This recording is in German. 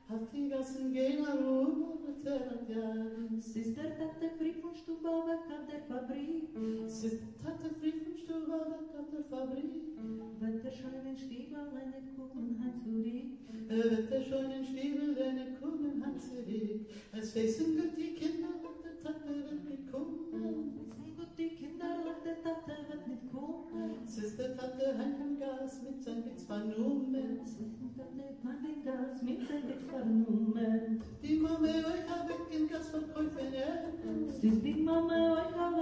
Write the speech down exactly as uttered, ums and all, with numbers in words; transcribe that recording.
Auf die Gassen gehen herum, und ja. Sister Tate fri von Stuba weg auf der Fabrik. Sister Tate fri von Stuba weg auf der Fabrik. Wird der schönen Stiebel nicht kommen, heim zurück. Wird der schönen Stiebel nicht kommen, heim zurück. Es wissen gut die Kinder, der Tate wird nicht kommen. Wissen gut die Kinder, der Tate wird nicht kommen. Sister Tate hängt am Gas mit sein Witz vernommen. Sister Tate hängt am Gas mit sein Witz vernommen. Die Mama euch hab ich im Gasverkäufen, ja. Süß die Mama euch